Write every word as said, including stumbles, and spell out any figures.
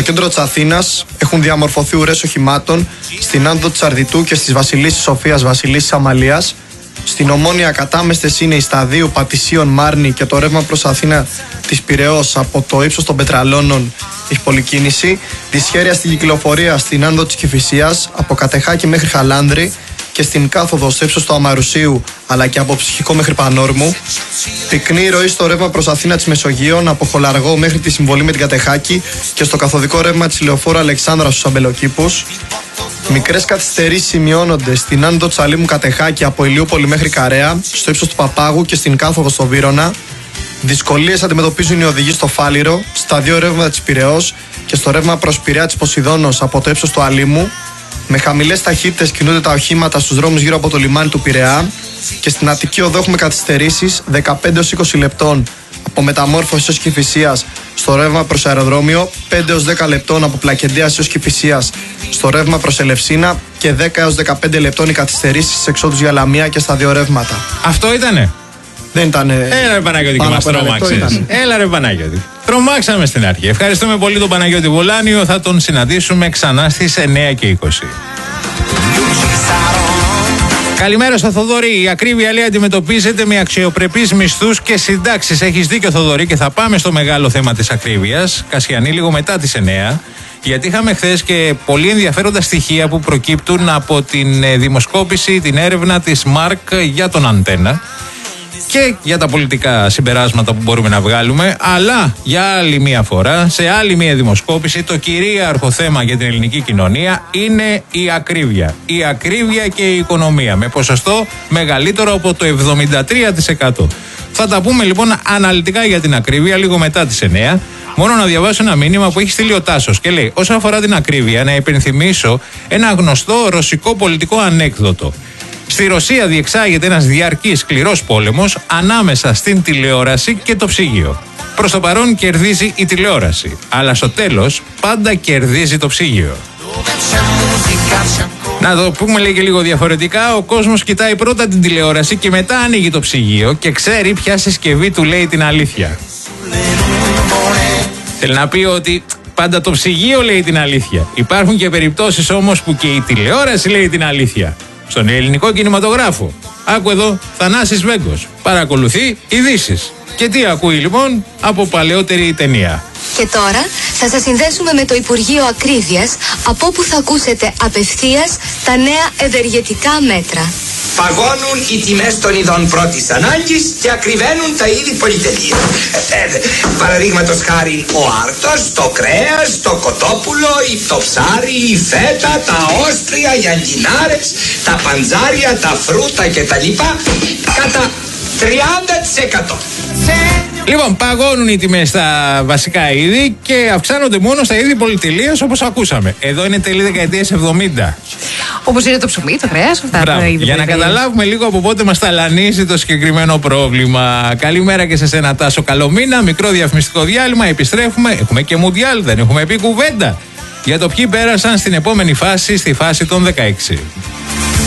κέντρο της Αθήνας έχουν διαμορφωθεί ουρές οχημάτων στην Άνδο της Αρδιτού και στις Βασιλίσσης Σοφίας Βασιλίσσης Αμαλίας. Στην Ομόνια κατάμεστες είναι οι Σταδίου, Πατησίων, Μάρνη και το ρεύμα προς Αθήνα της Πειραιώς από το ύψος των Πετραλώνων έχει πολυκίνηση. Δυσχέρεια στην κυκλοφορία στην Άνδο της Κηφισίας από Κατεχάκη μέχρι Χαλάνδρη και στην κάθοδο στο ύψος του Αμαρουσίου αλλά και από Ψυχικό μέχρι Πανόρμου. Πυκνή ροή στο ρεύμα προς Αθήνα της Μεσογείων από Χολαργό μέχρι τη συμβολή με την Κατεχάκη και στο καθοδικό ρεύμα της Λεωφόρου Αλεξάνδρα στους Αμπελοκήπους. Μικρές καθυστερήσεις σημειώνονται στην Άνδο Τσαλίμου Κατεχάκη από Ηλιούπολη μέχρι Καρέα, στο ύψος του Παπάγου και στην κάθοδο στο Βύρωνα. Δυσκολίες αντιμετωπίζουν οι οδηγοί στο Φάληρο, στα δύο ρεύματα της Πειραιώς και στο ρεύμα προς Πειραιά της Ποσειδώνος από το ύψος του Αλήμου. Με χαμηλές ταχύτητες κινούνται τα οχήματα στους δρόμους γύρω από το λιμάνι του Πειραιά και στην Αττική Οδό έχουμε καθυστερήσεις δεκαπέντε έως είκοσι λεπτών από Μεταμόρφωση έως Κηφισίας στο ρεύμα προς αεροδρόμιο, πέντε έως δέκα λεπτών από Πλακεντέας έως Κηφισίας στο ρεύμα προς Ελευσίνα και δέκα έως δεκαπέντε λεπτών οι καθυστερήσεις στις εξόδους για Λαμία και στα δύο ρεύματα. Αυτό ήτανε. Δεν ήτανε. Έλα ρε Παναγιώτη και μας τρομάξες. Έλα ρε Παναγιώτη. Τρομάξαμε στην αρχή. Ευχαριστούμε πολύ τον Παναγιώτη Βολάνιο. Θα τον συναντήσουμε ξανά στις εννιά και είκοσι. Καλημέρα στο Θοδωρή. Η ακρίβεια λέει αντιμετωπίζεται με αξιοπρεπείς μισθούς και συντάξεις. Έχεις δίκιο Θοδωρή και θα πάμε στο μεγάλο θέμα της ακρίβειας. Κασιανή λίγο μετά τις εννιά. Γιατί είχαμε χθες και πολύ ενδιαφέροντα στοιχεία που προκύπτουν από την δημοσκόπηση, την έρευνα της ΜΑΡΚ για τον Αντένα και για τα πολιτικά συμπεράσματα που μπορούμε να βγάλουμε, αλλά για άλλη μία φορά, σε άλλη μία δημοσκόπηση, το κυρίαρχο θέμα για την ελληνική κοινωνία είναι η ακρίβεια. Η ακρίβεια και η οικονομία, με ποσοστό μεγαλύτερο από το εβδομήντα τρία τοις εκατό. Θα τα πούμε λοιπόν αναλυτικά για την ακρίβεια λίγο μετά τις εννιά. Μόνο να διαβάσω ένα μήνυμα που έχει στείλει ο Τάσος και λέει: όσον αφορά την ακρίβεια, να υπενθυμίσω ένα γνωστό ρωσικό πολιτικό ανέκδοτο. Στη Ρωσία διεξάγεται ένας διαρκής σκληρός πόλεμος ανάμεσα στην τηλεόραση και το ψυγείο. Προς το παρόν κερδίζει η τηλεόραση, αλλά στο τέλος πάντα κερδίζει το ψυγείο. Να το πούμε λέει και λίγο διαφορετικά, ο κόσμος κοιτάει πρώτα την τηλεόραση και μετά ανοίγει το ψυγείο και ξέρει ποια συσκευή του λέει την αλήθεια. Θέλει να πει ότι πάντα το ψυγείο λέει την αλήθεια. Υπάρχουν και περιπτώσεις όμως που και η τηλεόραση λέει την αλήθεια. Στον ελληνικό κινηματογράφο. Άκου εδώ, Θανάσης Βέγκος. Παρακολουθεί ειδήσεις. Και τι ακούει λοιπόν από παλαιότερη ταινία. Και τώρα θα σας συνδέσουμε με το Υπουργείο Ακρίβειας, από όπου θα ακούσετε απευθείας τα νέα ευεργετικά μέτρα. Παγώνουν οι τιμές των ειδών πρώτης ανάγκης και ακριβένουν τα είδη πολυτελείας. Ε, ε, παραδείγματος χάρη ο άρτος, το κρέας, το κοτόπουλο, το ψάρι, η φέτα, τα όστρια, οι αγκινάρες, τα παντζάρια, τα φρούτα κτλ. Κατά τριάντα τοις εκατό. Λοιπόν, παγώνουν οι τιμές στα βασικά είδη και αυξάνονται μόνο στα είδη πολυτελείας όπως ακούσαμε. Εδώ είναι τέλη δεκαετίας εβδομήντα. Όπως είναι το ψωμί, το κρέας, αυτά τα είδη. Για να καταλάβουμε λίγο από πότε μας ταλανίζει το συγκεκριμένο πρόβλημα. Καλημέρα και σε σένα Τάσο, καλό μήνα. Μικρό διαφημιστικό διάλειμμα, επιστρέφουμε. Έχουμε και Μουντιάλ, δεν έχουμε πει κουβέντα για το ποιοι πέρασαν στην επόμενη φάση, στη φάση των δεκαέξι.